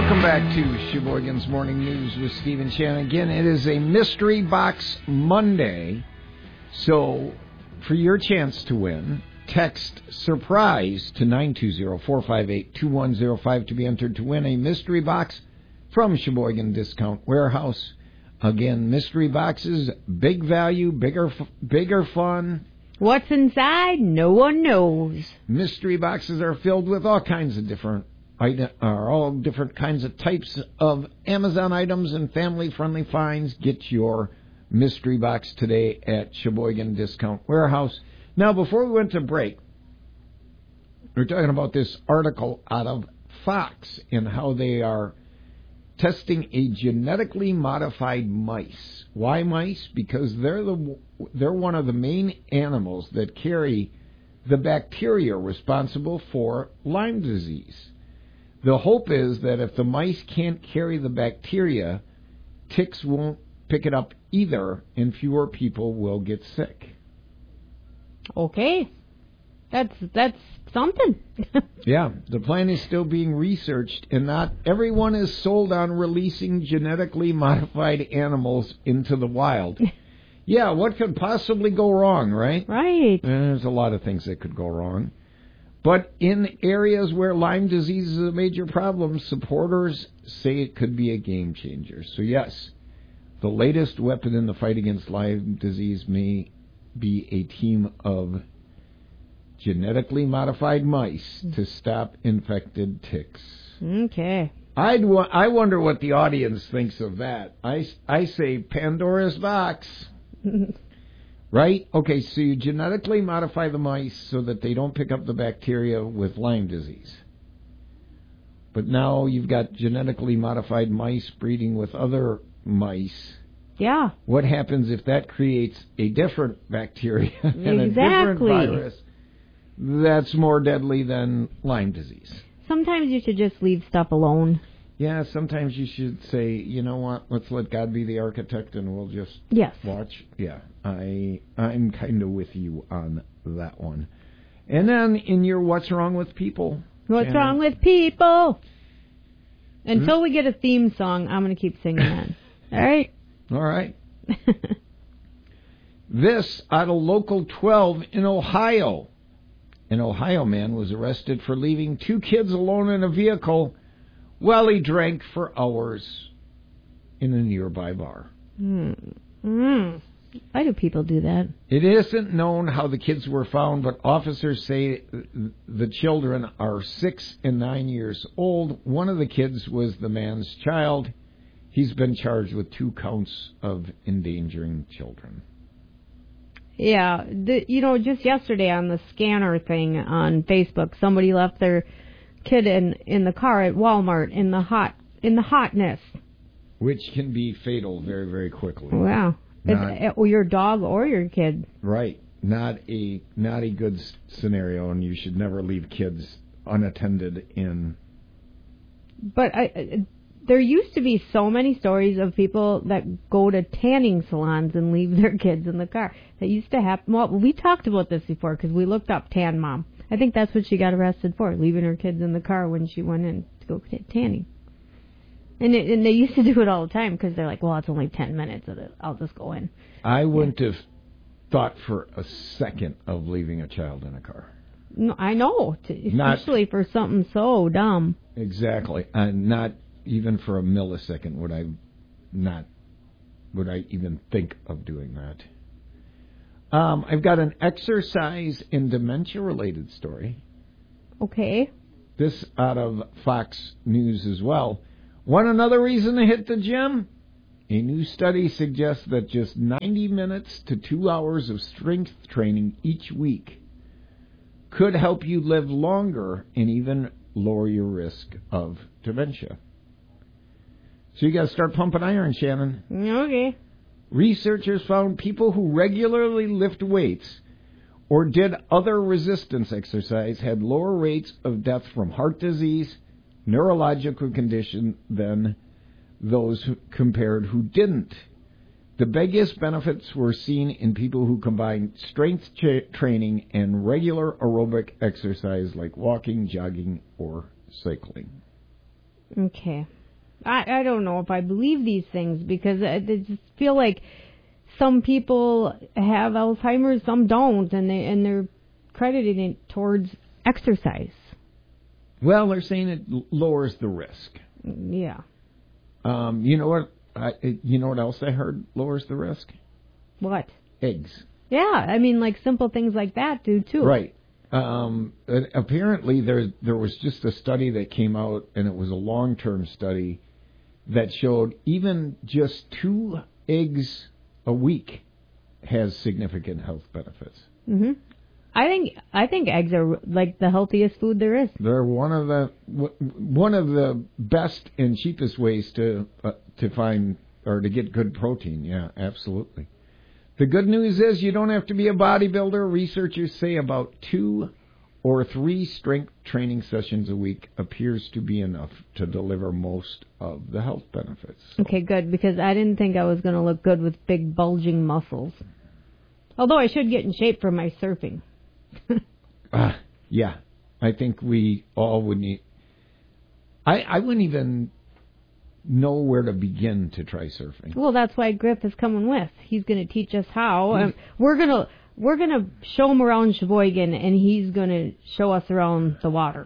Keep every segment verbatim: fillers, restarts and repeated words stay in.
Welcome back to Sheboygan's Morning News with Steve and Shannon. Again, it is a Mystery Box Monday. So, for your chance to win, text SURPRISE to nine two zero, four five eight, two one zero five to be entered to win a mystery box from Sheboygan Discount Warehouse. Again, mystery boxes, big value, bigger, bigger fun. What's inside, no one knows. Mystery boxes are filled with all kinds of different are all different kinds of types of Amazon items and family-friendly finds. Get your mystery box today at Sheboygan Discount Warehouse. Now, before we went to break, we were talking about this article out of Fox and how they are testing a genetically modified mice. Why mice? Because they're the they're one of the main animals that carry the bacteria responsible for Lyme disease. The hope is that if the mice can't carry the bacteria, ticks won't pick it up either, and fewer people will get sick. Okay. That's that's something. Yeah, the plan is still being researched, and not everyone is sold on releasing genetically modified animals into the wild. Yeah, what could possibly go wrong, right? Right. There's a lot of things that could go wrong. But in areas where Lyme disease is a major problem, supporters say it could be a game changer. So yes, the latest weapon in the fight against Lyme disease may be a team of genetically modified mice to stop infected ticks. Okay. I'd wa- I wonder what the audience thinks of that. I, I say Pandora's box. Right? Okay, so you genetically modify the mice so that they don't pick up the bacteria with Lyme disease. But now you've got genetically modified mice breeding with other mice. Yeah. What happens if that creates a different bacteria and exactly. a different virus that's more deadly than Lyme disease? Sometimes you should just leave stuff alone. Yeah, sometimes you should say, you know what, let's let God be the architect and we'll just yes. watch. Yeah, I, I'm kind of with you on that one. And then in your What's Wrong with People? What's Shannon? Wrong with People? Until hmm? we get a theme song, I'm going to keep singing that. All right? All right. This out of Local twelve in Ohio. An Ohio man was arrested for leaving two kids alone in a vehicle while he drank for hours in a nearby bar. Mm. Mm. Why do people do that? It isn't known how the kids were found, but officers say the children are six and nine years old. One of the kids was the man's child. He's been charged with two counts of endangering children. Yeah, the, you know, just yesterday on the scanner thing on Facebook, somebody left their kid in, in the car at Walmart in the hot in the hotness, which can be fatal very very quickly. Wow, not, it, or your dog or your kid. Right, not a not a good scenario, and you should never leave kids unattended in. But I, I, there used to be so many stories of people that go to tanning salons and leave their kids in the car. That used to happen. Well, we talked about this before because we looked up Tan Mom. I think that's what she got arrested for, leaving her kids in the car when she went in to go tanning. And, it, and they used to do it all the time because they're like, well, it's only ten minutes. I'll just go in. I wouldn't yeah. have thought for a second of leaving a child in a car. No, I know, especially not, for something so dumb. Exactly. And not even for a millisecond would I not would I even think of doing that. Um, I've got an exercise and dementia-related story. Okay. This out of Fox News as well. Want another reason to hit the gym? A new study suggests that just ninety minutes to two hours of strength training each week could help you live longer and even lower your risk of dementia. So you got to start pumping iron, Shannon. Okay. Researchers found people who regularly lift weights or did other resistance exercise had lower rates of death from heart disease, neurological condition than those who compared who didn't. The biggest benefits were seen in people who combined strength cha- training and regular aerobic exercise like walking, jogging, or cycling. Okay. I, I don't know if I believe these things because I just feel like some people have Alzheimer's, some don't, and, they, and they're crediting it towards exercise. Well, they're saying it l- lowers the risk. Yeah. Um, you know what? I, you know what else I heard lowers the risk? What? Eggs. Yeah, I mean, like simple things like that do too. Right. Um, apparently, there there was just a study that came out, and it was a long-term study that showed even just two eggs a week has significant health benefits. Mhm. I think I think eggs are like the healthiest food there is. They're one of the one of the best and cheapest ways to uh, to find or to get good protein. Yeah, absolutely. The good news is you don't have to be a bodybuilder. Researchers say about two or three strength training sessions a week appears to be enough to deliver most of the health benefits. So. Okay, good, because I didn't think I was going to look good with big bulging muscles. Although I should get in shape for my surfing. uh, yeah, I think we all would need... I, I wouldn't even know where to begin to try surfing. Well, that's why Griff is coming with. He's going to teach us how. Um, we're going to we're going to show him around Sheboygan, and he's going to show us around the water.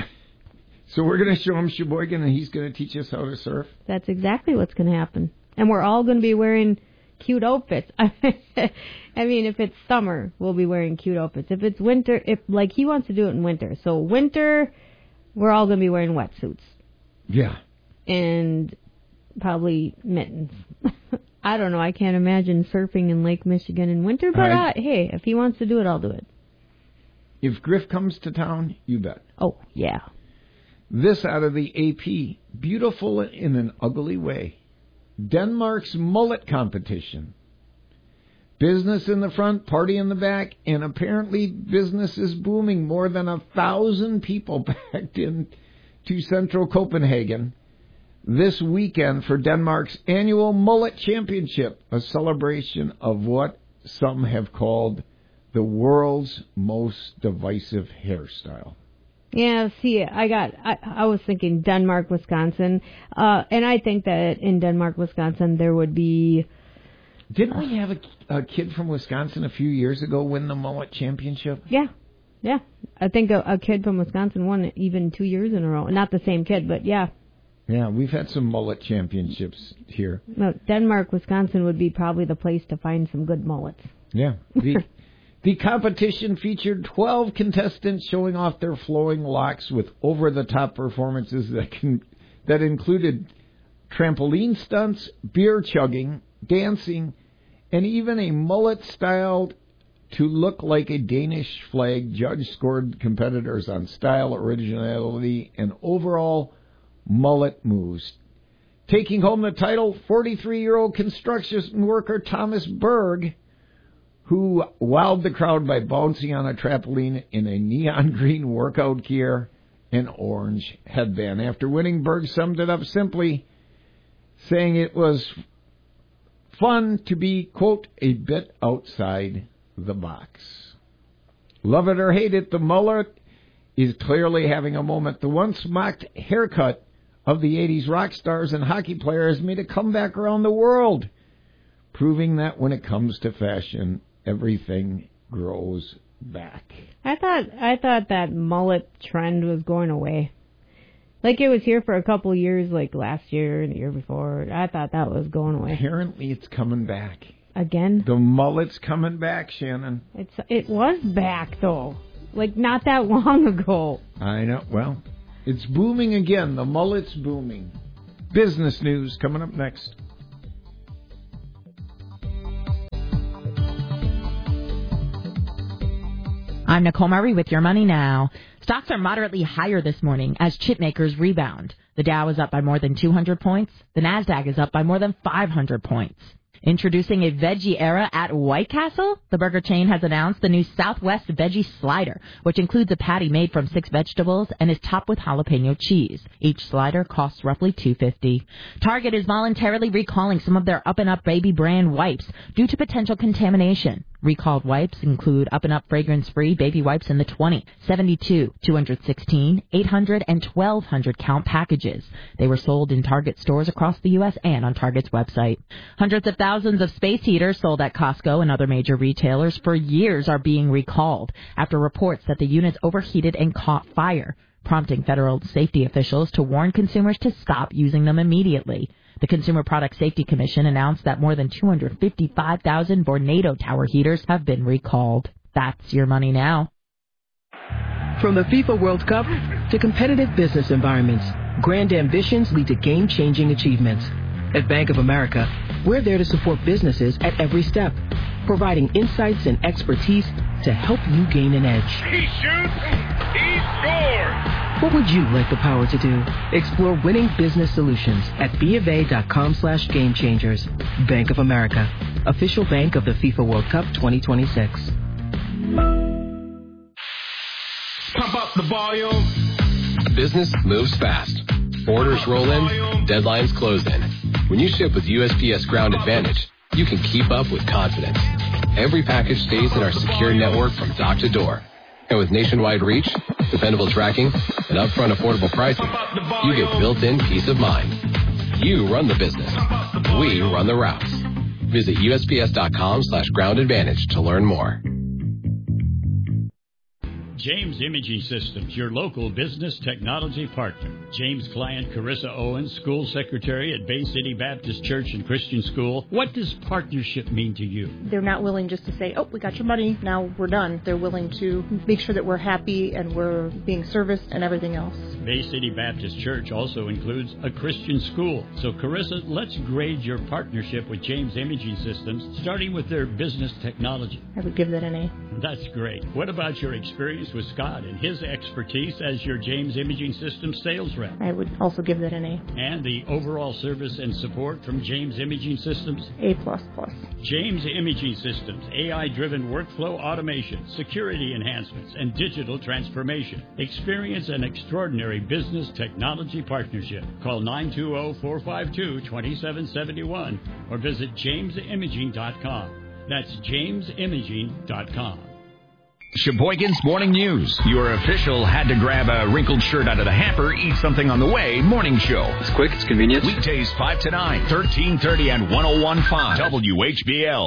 So we're going to show him Sheboygan, and he's going to teach us how to surf? That's exactly what's going to happen. And we're all going to be wearing cute outfits. I mean, if it's summer, we'll be wearing cute outfits. If it's winter, if like he wants to do it in winter. So winter, we're all going to be wearing wetsuits. Yeah. And probably mittens. I don't know. I can't imagine surfing in Lake Michigan in winter, but I, uh, hey, if he wants to do it, I'll do it. If Griff comes to town, you bet. Oh, yeah. This out of the A P. Beautiful in an ugly way. Denmark's mullet competition. Business in the front, party in the back, and apparently business is booming. More than a thousand people packed in to central Copenhagen this weekend for Denmark's annual Mullet Championship, a celebration of what some have called the world's most divisive hairstyle. Yeah, see, I got, I, I was thinking Denmark, Wisconsin, uh, and I think that in Denmark, Wisconsin, there would be... Didn't we have a, a kid from Wisconsin a few years ago win the Mullet Championship? Yeah, yeah. I think a, a kid from Wisconsin won it even two years in a row. Not the same kid, but yeah. Yeah, we've had some mullet championships here. No, Denmark, Wisconsin would be probably the place to find some good mullets. Yeah. The, the competition featured twelve contestants showing off their flowing locks with over-the-top performances that can, that included trampoline stunts, beer chugging, dancing, and even a mullet styled to look like a Danish flag. Judge scored competitors on style, originality, and overall mullet moves. Taking home the title, forty-three-year-old construction worker Thomas Berg, who wowed the crowd by bouncing on a trampoline in a neon green workout gear and orange headband. After winning, Berg summed it up simply, saying it was fun to be, quote, a bit outside the box. Love it or hate it, the mullet is clearly having a moment. The once mocked haircut of the eighties rock stars and hockey players made a comeback around the world, proving that when it comes to fashion, everything grows back. I thought I thought that mullet trend was going away. Like it was here for a couple of years, like last year and the year before. I thought that was going away. Apparently it's coming back. Again? The mullet's coming back, Shannon. It's It was back, though. Like, not that long ago. I know. Well, it's booming again. The mullet's booming. Business news coming up next. I'm Nicole Murray with Your Money Now. Stocks are moderately higher this morning as chip makers rebound. The Dow is up by more than two hundred points. The Nasdaq is up by more than five hundred points. Introducing a veggie era at White Castle, the burger chain has announced the new Southwest Veggie Slider, which includes a patty made from six vegetables and is topped with jalapeno cheese. Each slider costs roughly two dollars and fifty cents. Target is voluntarily recalling some of their Up and Up Baby brand wipes due to potential contamination. Recalled wipes include Up and Up fragrance-free baby wipes in the twenty, seventy-two, two hundred sixteen, eight hundred, and twelve hundred count packages. They were sold in Target stores across the U S and on Target's website. Hundreds of thousands of space heaters sold at Costco and other major retailers for years are being recalled after reports that the units overheated and caught fire, prompting federal safety officials to warn consumers to stop using them immediately. The Consumer Product Safety Commission announced that more than two hundred fifty-five thousand Vornado tower heaters have been recalled. That's your money now. From the FIFA World Cup to competitive business environments, grand ambitions lead to game-changing achievements. At Bank of America, we're there to support businesses at every step, providing insights and expertise to help you gain an edge. He shoots, he scores! What would you like the power to do? Explore winning business solutions at BofA.com slash game changers. Bank of America, official bank of the FIFA World Cup twenty twenty-six. Pump up the volume. Business moves fast. Orders roll in, deadlines close in. When you ship with U S P S Ground Advantage, you can keep up with confidence. Every package stays in our secure network from dock to door. And with nationwide reach, dependable tracking, and upfront affordable pricing, you get built-in peace of mind. You run the business. We run the routes. Visit U S P S dot com slash ground advantage to learn more. James Imaging Systems, your local business technology partner. James' client, Carissa Owens, school secretary at Bay City Baptist Church and Christian School. What does partnership mean to you? They're not willing just to say, oh, we got your money, now we're done. They're willing to make sure that we're happy and we're being serviced and everything else. Bay City Baptist Church also includes a Christian school. So, Carissa, let's grade your partnership with James Imaging Systems, starting with their business technology. I would give that an A. That's great. What about your experience with Scott and his expertise as your James Imaging Systems sales rep? I would also give that an A. And the overall service and support from James Imaging Systems? A plus plus. James Imaging Systems, A I-driven workflow automation, security enhancements, and digital transformation. Experience an extraordinary business technology partnership. Call nine two zero, four five two, two seven seven one or visit james imaging dot com. That's james imaging dot com. Sheboygan's Morning News. Your official had to grab a wrinkled shirt out of the hamper, eat something on the way morning show. It's quick, it's convenient. Weekdays five to nine, thirteen thirty and one oh one point five W H B L.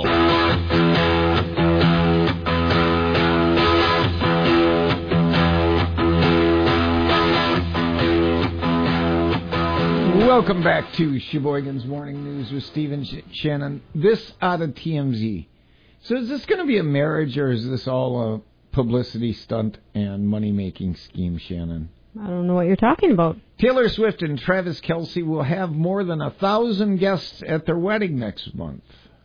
Welcome back to Sheboygan's Morning News with Stephen Sh- Shannon. This out of T M Z. So is this going to be a marriage, or is this all a publicity stunt and money-making scheme, Shannon? I don't know what you're talking about. Taylor Swift and Travis Kelce will have more than a thousand guests at their wedding next month.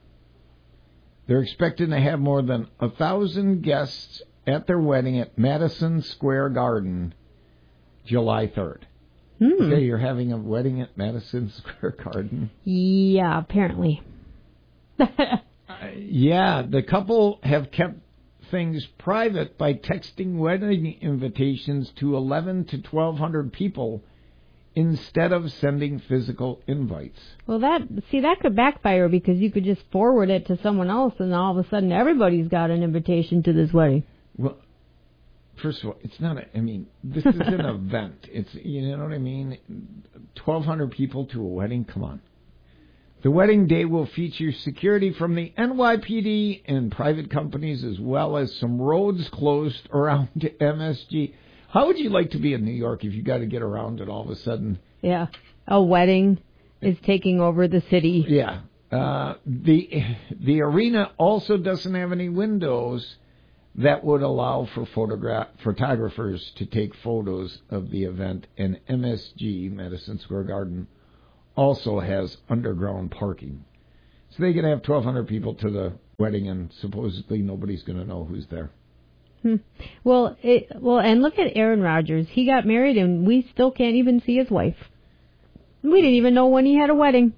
They're expecting to have more than a thousand guests at their wedding at Madison Square Garden, July third. Hmm. Okay, you're having a wedding at Madison Square Garden? Yeah, apparently. uh, yeah, the couple have kept things private by texting wedding invitations to eleven to twelve hundred people instead of sending physical invites. Well, that see, that could backfire because you could just forward it to someone else and all of a sudden everybody's got an invitation to this wedding. Well, first of all, it's not a, I mean, this is an event. It's, you know what I mean? twelve hundred people to a wedding? Come on. The wedding day will feature security from the N Y P D and private companies, as well as some roads closed around M S G. How would you like to be in New York if you got to get around and all of a sudden? Yeah, a wedding is taking over the city. Yeah. Uh, the the arena also doesn't have any windows that would allow for photograph photographers to take photos of the event, and M S G, Madison Square Garden, also has underground parking. So they can have twelve hundred people to the wedding, and supposedly nobody's going to know who's there. Hmm. Well, it, well, and look at Aaron Rodgers. He got married, and we still can't even see his wife. We didn't even know when he had a wedding.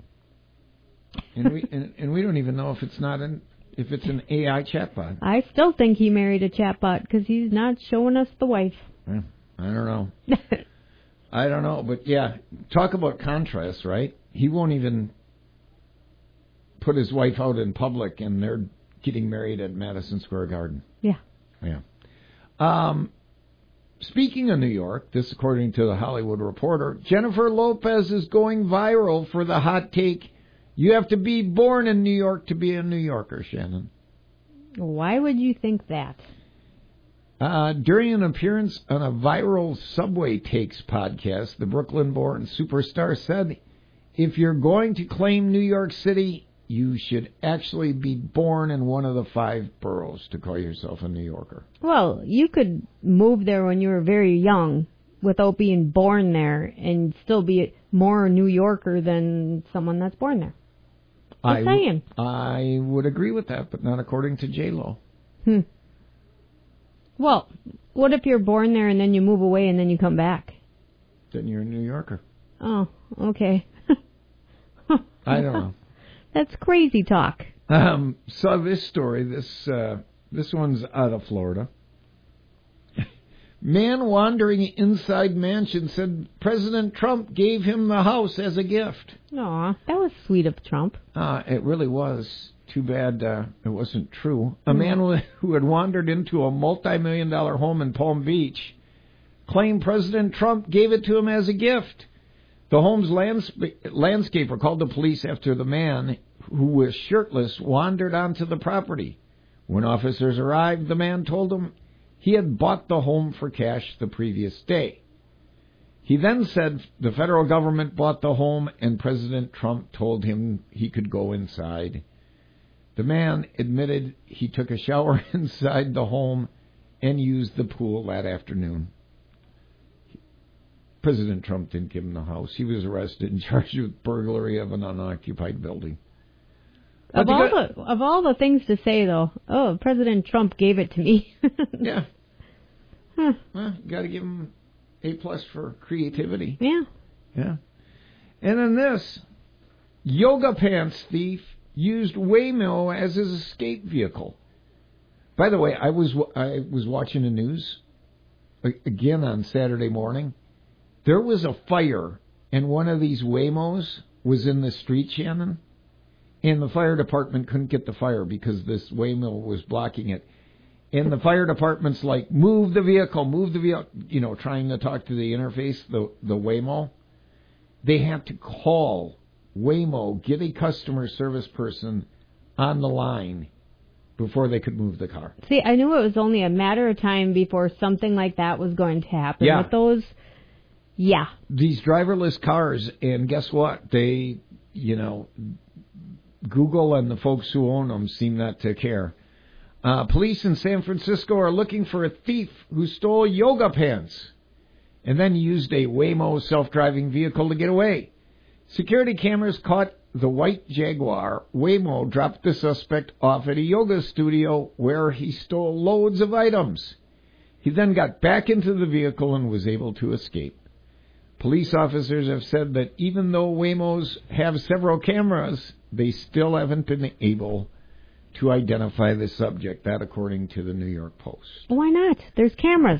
And we and, and we don't even know if it's not an if it's an A I chatbot. I still think he married a chatbot because he's not showing us the wife. Yeah, I don't know. I don't know, but yeah, talk about contrast, right? He won't even put his wife out in public, and they're getting married at Madison Square Garden. Yeah. Yeah. Um, speaking of New York, this according to the Hollywood Reporter, Jennifer Lopez is going viral for the hot take, you have to be born in New York to be a New Yorker, Shannon. Why would you think that? Uh, during an appearance on a viral Subway Takes podcast, the Brooklyn-born superstar said, if you're going to claim New York City, you should actually be born in one of the five boroughs to call yourself a New Yorker. Well, you could move there when you were very young without being born there and still be more New Yorker than someone that's born there. Just I, saying. I would agree with that, but not according to J-Lo. Hmm. Well, what if you're born there and then you move away and then you come back? Then you're a New Yorker. Oh, okay. I don't know. That's crazy talk. Um, so this story, this uh, this one's out of Florida. Man wandering inside mansion said President Trump gave him the house as a gift. Aw, that was sweet of Trump. Uh, it really was. Too bad uh, it wasn't true. A man who had wandered into a multi-million dollar home in Palm Beach claimed President Trump gave it to him as a gift. The home's landsp- landscaper called the police after the man, who was shirtless, wandered onto the property. When officers arrived, the man told them he had bought the home for cash the previous day. He then said the federal government bought the home and President Trump told him he could go inside. The man admitted he took a shower inside the home and used the pool that afternoon. President Trump didn't give him the house. He was arrested and charged with burglary of an unoccupied building. Of all, the, of all the things to say, though, oh, President Trump gave it to me. Yeah. Huh. Well, you got to give him A plus for creativity. Yeah. Yeah. And then this, yoga pants thief used Waymo as his escape vehicle. By the way, I was I was watching the news again on Saturday morning. There was a fire, and one of these Waymos was in the street, Shannon, and the fire department couldn't get the fire because this Waymo was blocking it. And the fire department's like, move the vehicle, move the vehicle, you know, trying to talk to the interface, the, the Waymo. They had to call Waymo, get a customer service person on the line before they could move the car. See, I knew it was only a matter of time before something like that was going to happen. Yeah. With those, yeah. These driverless cars, and guess what? They, you know, Google and the folks who own them seem not to care. Uh, police in San Francisco are looking for a thief who stole yoga pants and then used a Waymo self-driving vehicle to get away. Security cameras caught the white Jaguar. Waymo dropped the suspect off at a yoga studio where he stole loads of items. He then got back into the vehicle and was able to escape. Police officers have said that even though Waymos have several cameras, they still haven't been able to identify the subject. That according to the New York Post. Why not? There's cameras.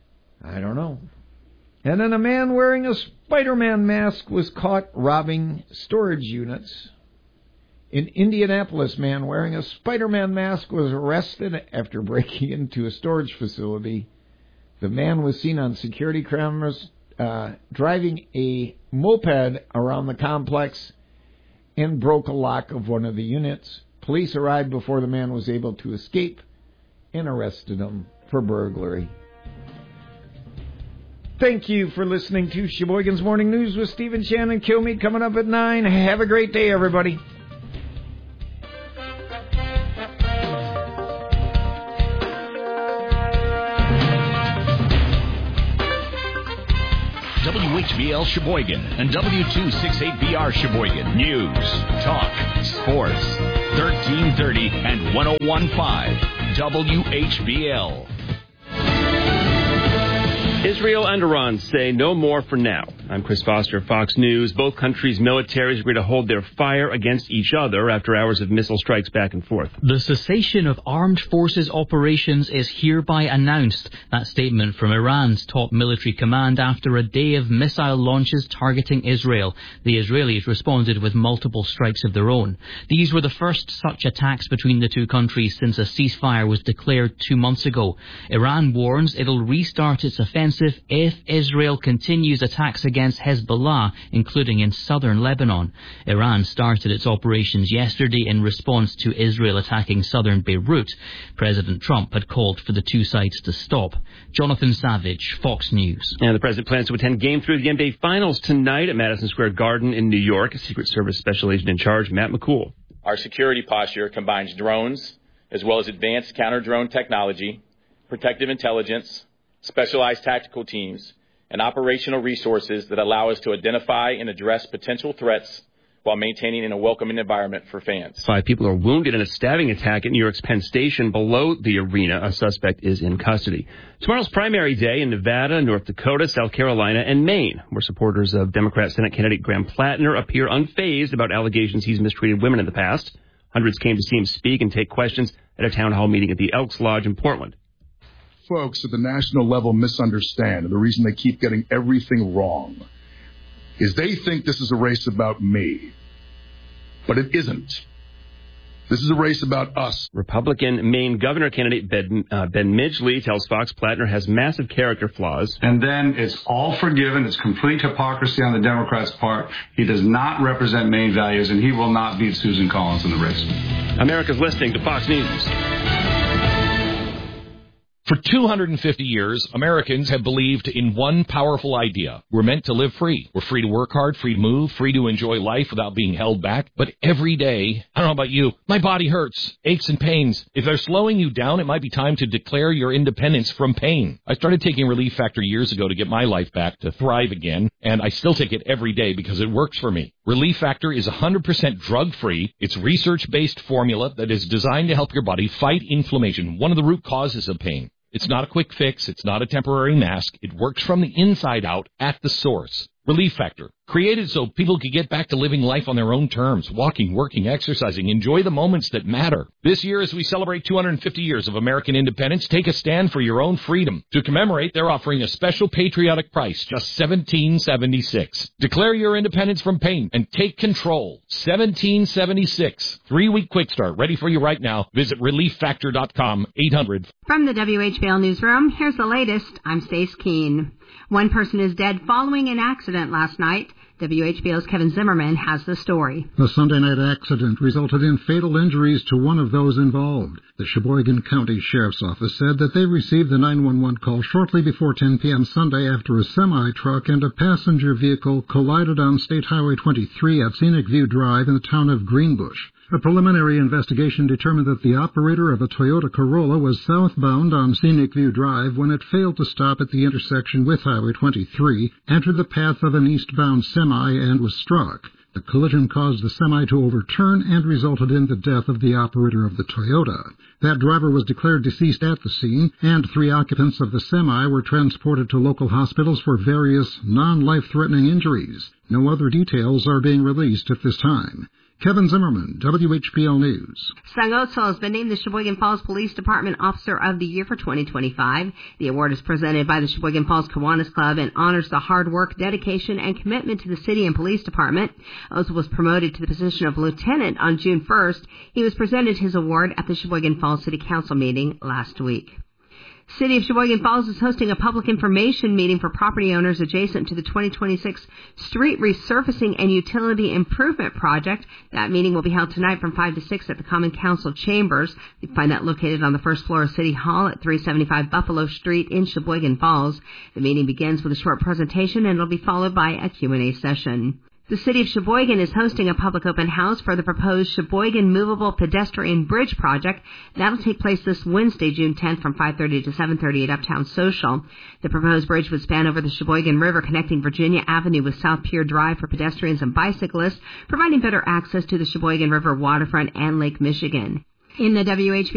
I don't know. And then a man wearing a Spider-Man mask was caught robbing storage units. In Indianapolis, a man wearing a Spider-Man mask was arrested after breaking into a storage facility. The man was seen on security cameras uh, driving a moped around the complex and broke a lock of one of the units. Police arrived before the man was able to escape and arrested him for burglary. Thank you for listening to Sheboygan's Morning News with Stephen Shannon. Kill Me coming up at nine. Have a great day, everybody. W H B L Sheboygan and W two sixty-eight B R Sheboygan. News, talk, sports. thirteen thirty and one oh one point five W H B L. Israel and Iran say no more for now. I'm Chris Foster, Fox News. Both countries' militaries agree to hold their fire against each other after hours of missile strikes back and forth. The cessation of armed forces operations is hereby announced. That statement from Iran's top military command after a day of missile launches targeting Israel. The Israelis responded with multiple strikes of their own. These were the first such attacks between the two countries since a ceasefire was declared two months ago. Iran warns it'll restart its offensive if Israel continues attacks against Hezbollah, including in southern Lebanon. Iran started its operations yesterday in response to Israel attacking southern Beirut. President Trump had called for the two sides to stop. Jonathan Savage, Fox News. And the president plans to attend Game three of the N B A Finals tonight at Madison Square Garden in New York. Secret Service Special Agent in Charge, Matt McCool. Our security posture combines drones as well as advanced counter-drone technology, protective intelligence, specialized tactical teams, and operational resources that allow us to identify and address potential threats while maintaining in a welcoming environment for fans. Five people are wounded in a stabbing attack at New York's Penn Station below the arena. A suspect is in custody. Tomorrow's primary day in Nevada, North Dakota, South Carolina, and Maine, where supporters of Democrat Senate candidate Graham Plattner appear unfazed about allegations he's mistreated women in the past. Hundreds came to see him speak and take questions at a town hall meeting at the Elks Lodge in Portland. Folks at the national level misunderstand, and the reason they keep getting everything wrong is they think this is a race about me. But it isn't. This is a race about us. Republican Maine governor candidate Ben, uh, Ben Midgley tells Fox Plattner has massive character flaws. And then it's all forgiven. It's complete hypocrisy on the Democrats' part. He does not represent Maine values, and he will not beat Susan Collins in the race. America's listening to Fox News. For two hundred fifty years, Americans have believed in one powerful idea. We're meant to live free. We're free to work hard, free to move, free to enjoy life without being held back. But every day, I don't know about you, my body hurts, aches and pains. If they're slowing you down, it might be time to declare your independence from pain. I started taking Relief Factor years ago to get my life back, to thrive again, and I still take it every day because it works for me. Relief Factor is one hundred percent drug-free. It's research-based formula that is designed to help your body fight inflammation, one of the root causes of pain. It's not a quick fix. It's not a temporary mask. It works from the inside out at the source. Relief Factor, created so people could get back to living life on their own terms, walking, working, exercising, enjoy the moments that matter. This year, as we celebrate two hundred fifty years of American independence, take a stand for your own freedom. To commemorate, they're offering a special patriotic price, just seventeen dollars and seventy-six cents. Declare your independence from pain and take control. seventeen dollars and seventy-six cents. Three-week quick start, ready for you right now. Visit relief factor dot com, eight hundred. From the W H B L Newsroom, here's the latest. I'm Stace Keene. One person is dead following an accident last night. W H B O's Kevin Zimmerman has the story. The Sunday night accident resulted in fatal injuries to one of those involved. The Sheboygan County Sheriff's Office said that they received the nine one one call shortly before ten p.m. Sunday after a semi-truck and a passenger vehicle collided on State Highway twenty-three at Scenic View Drive in the town of Greenbush. A preliminary investigation determined that the operator of a Toyota Corolla was southbound on Scenic View Drive when it failed to stop at the intersection with Highway twenty-three, entered the path of an eastbound semi, and was struck. The collision caused the semi to overturn and resulted in the death of the operator of the Toyota. That driver was declared deceased at the scene, and three occupants of the semi were transported to local hospitals for various non-life-threatening injuries. No other details are being released at this time. Kevin Zimmerman, W H B L News. Sung Otso has been named the Sheboygan Falls Police Department Officer of the Year for twenty twenty-five. The award is presented by the Sheboygan Falls Kiwanis Club and honors the hard work, dedication, and commitment to the city and police department. Otso was promoted to the position of lieutenant on June first. He was presented his award at the Sheboygan Falls City Council meeting last week. City of Sheboygan Falls is hosting a public information meeting for property owners adjacent to the twenty twenty-six Street Resurfacing and Utility Improvement Project. That meeting will be held tonight from five to six at the Common Council Chambers. You can find that located on the first floor of City Hall at three seventy-five Buffalo Street in Sheboygan Falls. The meeting begins with a short presentation and will be followed by a Q and A session. The City of Sheboygan is hosting a public open house for the proposed Sheboygan Movable Pedestrian Bridge project. That'll take place this Wednesday, June tenth, from five thirty to seven thirty at Uptown Social. The proposed bridge would span over the Sheboygan River, connecting Virginia Avenue with South Pier Drive for pedestrians and bicyclists, providing better access to the Sheboygan River waterfront and Lake Michigan. In the W H B